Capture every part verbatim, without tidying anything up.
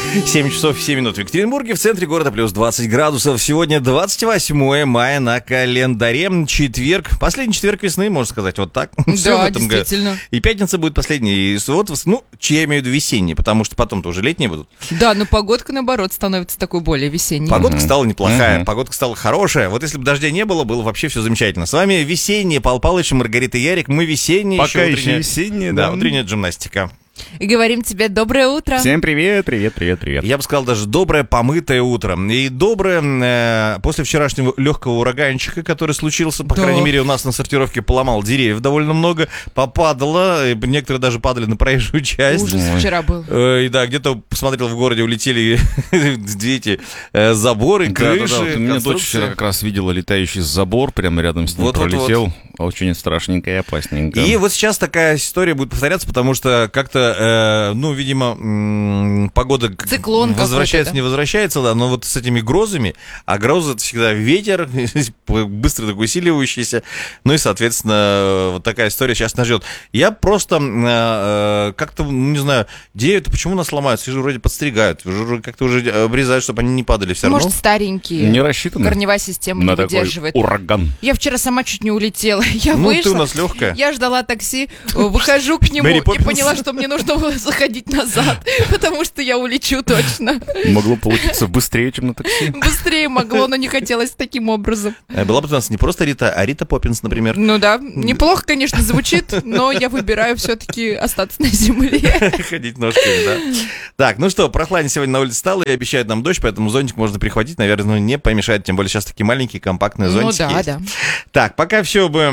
семь часов семь минут в Екатеринбурге, в центре города плюс двадцать градусов. Сегодня двадцать восьмое мая на календаре, четверг, последний четверг весны, можно сказать, вот так. Да, действительно. Году. И пятница будет последняя, и вот, ну, я имею в виду весенний, потому что потом-то уже летние будут. Да, но погодка, наоборот, становится такой более весенней. Погодка стала неплохая, Мгм. погодка стала хорошая. Вот если бы дождя не было, было вообще все замечательно. С вами весенний Павел Павлович и Маргарита Ярик. Мы весенние, Пока еще еще утренняя, весеннее, да, да. утренняя гимнастика. И говорим тебе доброе утро. Всем привет, привет, привет, привет. Я бы сказал, даже доброе помытое утро. И доброе э, после вчерашнего легкого ураганчика, который случился, по Да. крайней мере, у нас на сортировке поломал деревьев довольно много, попадало, и некоторые даже падали на проезжую часть. Ужас Ой. вчера был. Э, И да, где-то, посмотрел, в городе улетели эти э, заборы, Да, крыши, да, да, вот у меня дочь конструкции. вчера как раз видела летающий забор, прямо рядом с ним Вот, вот, пролетел. Очень страшненько и опасненько. И вот сейчас такая история будет повторяться, потому что как-то, э, ну, видимо, м, погода к- Циклон возвращается, какой-то, да. не возвращается, да, но вот с этими грозами, а грозы — это всегда ветер, быстро такой усиливающийся, ну и, соответственно, вот такая история сейчас нас ждет. Я просто э, э, как-то, ну, не знаю, деревья-то почему нас ломаются? Их же вроде подстригают, уже как-то уже обрезают, чтобы они не падали все равно. Может, старенькие. Не рассчитано Корневая система на не такой выдерживает. ураган. Я вчера сама чуть не улетела. Я Ну, вышла, ты у нас легкая. я ждала такси, выхожу к нему Мэри и Поппинс. поняла, что мне нужно было заходить назад, потому что я улечу точно. Могло получиться быстрее, чем на такси. Быстрее могло, но не хотелось таким образом. Э, Была бы у нас не просто Рита, а Рита Поппинс, например. Ну да, неплохо, конечно, звучит, но я выбираю все-таки остаться на земле. Ходить ножками, да. Так, ну что, прохладнее сегодня на улице стало и обещают нам дождь, поэтому зонтик можно прихватить, наверное, ну, не помешает, тем более сейчас такие маленькие компактные Ну зонтики да, есть. да. Так, пока все бы,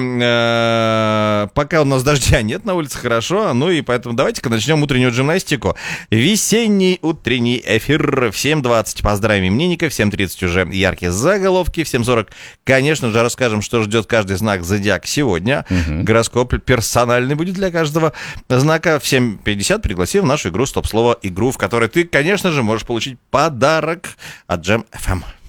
э, пока у нас дождя нет на улице, хорошо, ну и поэтому давайте-ка начнем утреннюю гимнастику. Весенний утренний эфир в семь двадцать. Поздравим именинников, в семь тридцать уже яркие заголовки, в семь сорок, конечно же, расскажем, что ждет каждый знак зодиака сегодня. Гороскоп персональный будет для каждого знака. В семь пятьдесят пригласим в нашу игру «Стоп-слово», игру, в которой ты, конечно же, можешь получить подарок от Джем эф эм.